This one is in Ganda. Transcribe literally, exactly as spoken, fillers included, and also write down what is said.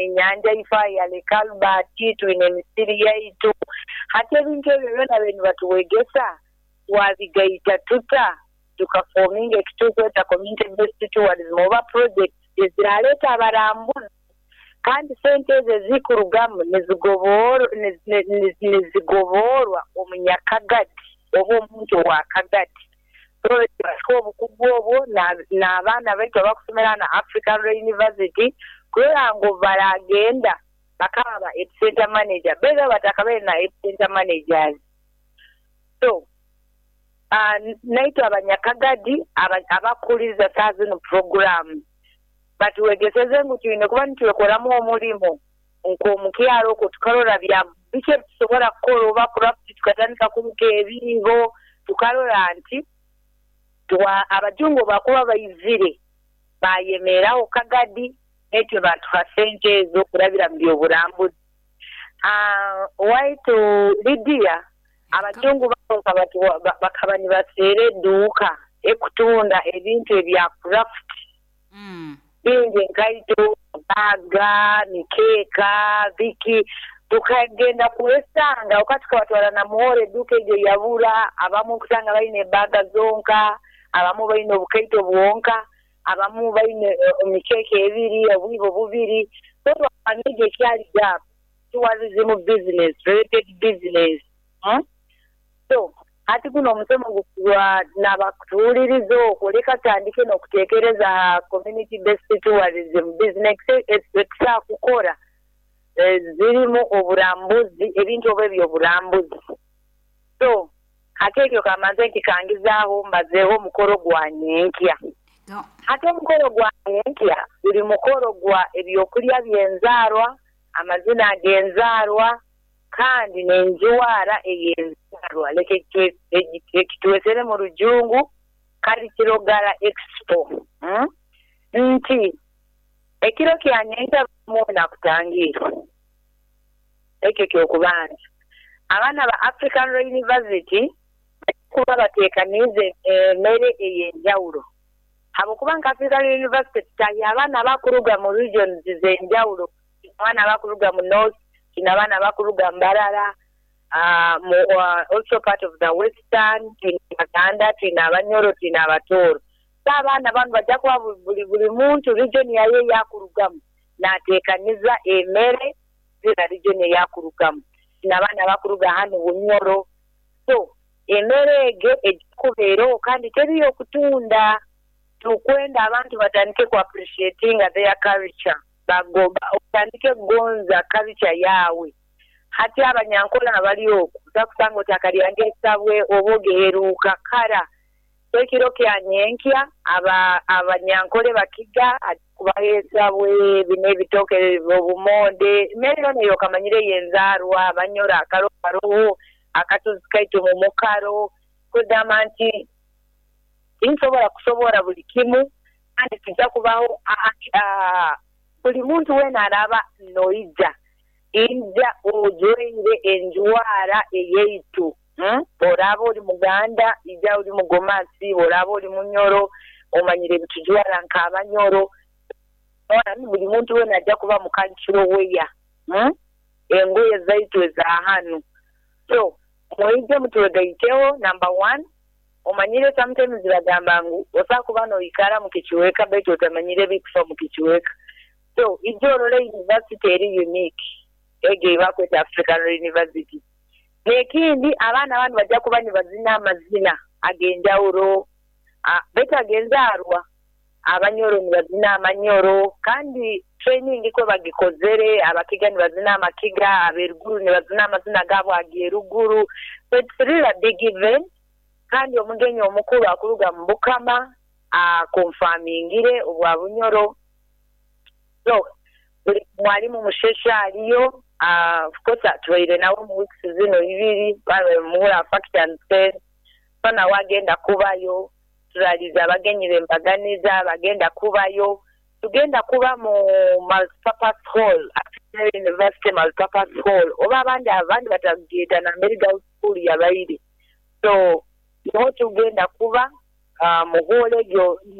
enyanja ifaya le kalbati tuine emisiri yaitu hati ebintu ebyo byonna bye batuwegesa wabigaita tuta tukaforminga ekitu kweta community based tourism oba project eziraleeta abarambuzi kandi sente ezo zikurugamu nezigoboorwa omunyakagati oba omuntu owakagati so obukugu obwo n'abaana baitu abakusomera na African University kubera ngo baragenda bakaba epicenter manager bega batakabe na epicenter managers so uh, naito abanyakagadi abakuliza sazino program batuwegeseze ngu tuyine kuba nitwekoramu omulimo nk'omukyalo okwo tukalora bya biki tusobola kukola oba craft tukatandika kumuka ebiibo tukalora nti abajungu bakuba bayizire bayemeraho kagadi etyo batuha sente ezo kulabira mu byobulambuzi waitu Lydia abajungu bakaba nibaseera edduuka ekutunda ebintu ebya craft bingi enkaito baga mikeeka biki tukagenda kuwesanga wakati kabatwala na muhore edduuka egyo yabula abamu kusanga balina ebbaga zonka abamu balina obukaito bwonka abamu balina emikeeka ebiri obwibo bubiri so twamige kyali gap tourism business related business hmm? So hati kuno omusomo gukwa n'abakutuuliriza okuleka tandike n'okuteekereza community based tourism business ekisa kukora zirimu obulambuzi ebintu obwo ebyobulambuzi so ate ekyo kamanze nti kangizaaho mbazeeho omukolo gwa nyenkya ate omukolo gwa nyenkya buli mukolo gwa ebyokulya by'enzaalwa amazina ag'enzaalwa kandi n'enjuwaara ey'enzaalwa leka ekituwesere mu lujungu Cultural Expo hmm? nti ekiro kya nyenkya muna kutangiira ekyo kyokubanja abaana ba African University kuba bateekanize emmere ey'enjawulo habwokuba nka African University tutaye abaana bakuruga mu regions z'enjawulo abaana bakuruga mu north kina abaana bakuruga mbalala uh, uh, also part of the western tina Uganda tina Abanyoro tina Abatooro so abaana bano bajja kuba buli buli muntu region yaye yakurugamu n'ateekaniza emmere zina region yakurugamu tina abaana bakuruga hano Bunyoro so emmere ege ejikubeero kandi teriyo okutunda tukwenda abantu batandike ku appreciating their culture bagoba otandike gonza culture yawe hati abanyankola abaliyo kuzakusanga otakalyange esabwe obogeeruka kara ekiro kya nyenkya aba abanyankole bakiga kubaheesabwe bine ebitooke obumonde mmere neyo kamanyire yenzaalwa abanyora akalokalo akatuzi kaito mu mukaro kudama nti insobola kusobola buli kimu kandi kijja kubaho buli muntu weena alaba noija inja ojoire enjuwaara eyeitu olaba oli Muganda ija oli Mugomasi olaba oli Munyoro omanyire ebitujuwaara nka Abanyoro buli muntu weena ajja kuba mu cultural weya engoye zaitu eza hanu so mweije mutuwegaitewo number one omanyire sometimes bagamba ngu osa kuba noikara mu kichweka beto otamanyire bikufa mu kichweka so ijoro university eri unique ege bakweta African University nekindi abaana abantu bajja kuba ni bazina amazina agenjawulo beto agenzaalwa Abanyoro ni bazina Amanyoro kandi training ko bagikozere abakiga ni bazina amakiga aberuguru ni bazina amazina gabo ageruguru so it's really a big event kandi omugenyi omukulu akuruga mu Bukama a confirmingire obwa Bunyoro so buli mwalimu mushesha aliyo of course atwaire nawo mu weeks zino ibiri bawe muhula fact and sense bana wagenda kubayo turaliza abagenyi bembaganiza bagenda kubayo tugenda kuba mu multipurpose hall African University multipurpose hall oba abandi abandi batagenda na medical school yabaire so niho tugenda kuba mu hall egyo